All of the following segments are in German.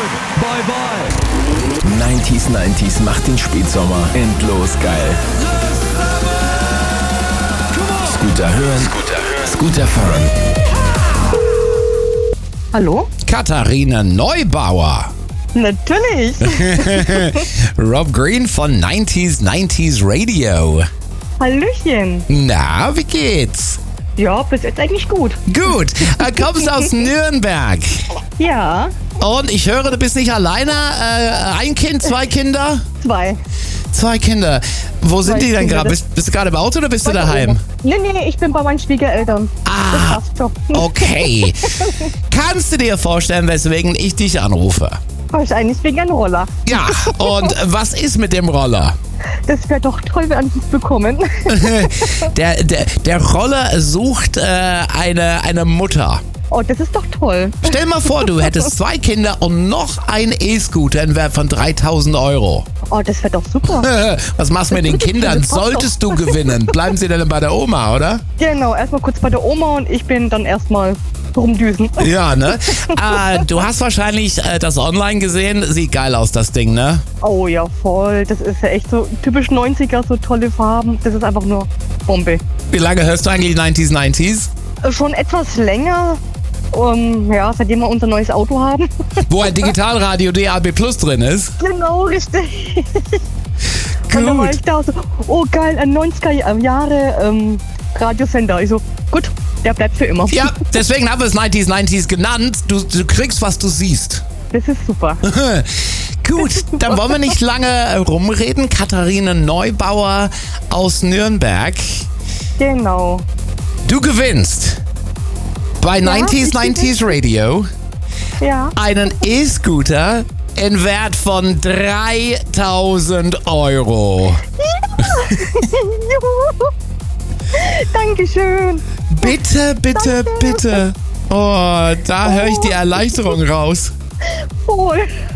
Bye bye. 90s macht den Spätsommer endlos geil. Scooter hören, Scooter fahren. Hallo? Katharina Neubauer. Natürlich. Rob Green von 90s Radio. Hallöchen. Na, wie geht's? Ja, bis jetzt eigentlich gut. Gut, kommst aus Nürnberg. Ja, Und ich höre, du bist nicht alleine. Ein Kind, zwei Kinder? 2. Zwei Kinder. Wo sind Zwei die denn Kinder, gerade? das- Bist du gerade im Auto oder bist du daheim? Nee, ich bin bei meinen Schwiegereltern. Das passt schon. Okay. Kannst du dir vorstellen, weswegen ich dich anrufe? Wahrscheinlich wegen einem Roller. Ja, und was ist mit dem Roller? Das wäre doch toll, wenn wir einen bekommen. Der Roller sucht eine Mutter. Oh, das ist doch toll. Stell mal vor, du hättest 2 Kinder und noch einen E-Scooter in Wert von 3.000 Euro. Oh, das wäre doch super. Was machst du mit den Kindern? Das passt Solltest du gewinnen, bleiben sie dann bei der Oma, oder? Genau, erstmal kurz bei der Oma und ich bin dann erstmal rumdüsen. Ja, ne? Du hast wahrscheinlich das online gesehen. Sieht geil aus, das Ding, ne? Oh ja, voll. Das ist ja echt so typisch 90er, so tolle Farben. Das ist einfach nur Bombe. Wie lange hörst du eigentlich 90s? Schon etwas länger. Ja, seitdem wir unser neues Auto haben. Wo ein Digitalradio DAB Plus drin ist. Genau, richtig. Und dann war Gut. ich da so, oh geil, ein 90er Jahre Radiosender. Ich so, gut, der bleibt für immer. Ja, deswegen haben wir es 90s genannt. Du kriegst, was du siehst. Das ist super. Gut, dann wollen wir nicht lange rumreden. Katharina Neubauer aus Nürnberg. Genau. Du gewinnst bei 90s Radio Ja. einen E-Scooter in Wert von 3.000 Euro. Juhu. Dankeschön. Bitte, bitte, bitte. Oh, da höre ich die Erleichterung raus. Voll.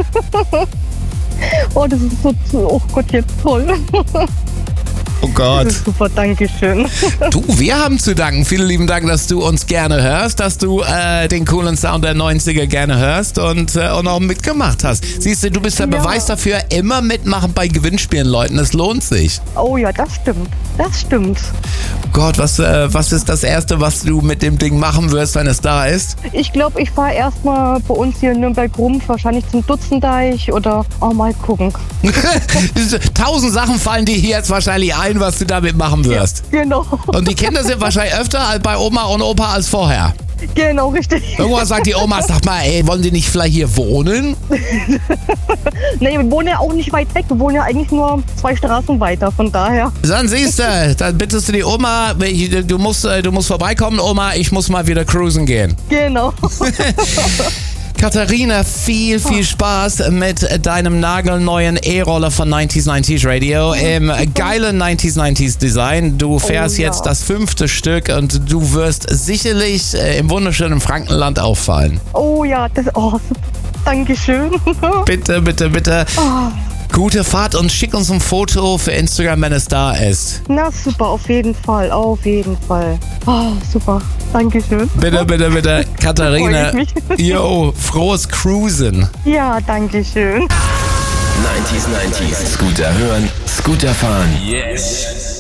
Oh, das ist so, oh Gott, jetzt toll. Oh Gott. Das ist super, Dankeschön. Du, wir haben zu danken. Vielen lieben Dank, dass du uns gerne hörst, dass du den coolen Sound der 90er gerne hörst und auch mitgemacht hast. Siehst du, du bist der Ja. Beweis dafür, immer mitmachen bei Gewinnspielen, Leuten. Es lohnt sich. Oh ja, das stimmt. Das stimmt. Gott, was ist das Erste, was du mit dem Ding machen wirst, wenn es da ist? Ich glaube, ich fahre erstmal bei uns hier in Nürnberg rum, wahrscheinlich zum Dutzendeich oder mal gucken. 1000 Sachen fallen dir hier jetzt wahrscheinlich ein, was du damit machen wirst. Genau. Und die Kinder sind wahrscheinlich öfter bei Oma und Opa als vorher. Genau, richtig. Irgendwann sagt die Oma, sag mal, ey, wollen die nicht vielleicht hier wohnen? Nee, wir wohnen ja auch nicht weit weg. Wir wohnen ja eigentlich nur 2 Straßen weiter, von daher. Dann siehst du, dann bittest du die Oma, du musst vorbeikommen, Oma, ich muss mal wieder cruisen gehen. Genau. Katharina, viel Spaß mit deinem nagelneuen E-Roller von 90s Radio im geilen 90s Design. Du fährst Oh ja. jetzt das 5. Stück und du wirst sicherlich im wunderschönen Frankenland auffallen. Oh ja, super. Dankeschön. Bitte, bitte, bitte. Oh, Gute Fahrt und schick uns ein Foto für Instagram, wenn es da ist. na super, auf jeden Fall. Auf jeden Fall. Oh, super. Dankeschön. Bitte, bitte, bitte, Katharina. Freu ich mich. Jo, frohes Cruisen. Ja, Dankeschön. 90s, Scooter hören, Scooter fahren. Yes.